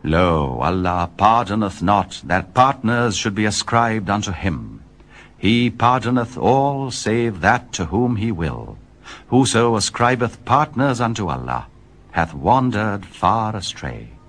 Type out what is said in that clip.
Lo, Allah pardoneth not that partners should be ascribed unto him. He pardoneth all save that to whom he will. Whoso ascribeth partners unto Allah hath wandered far astray.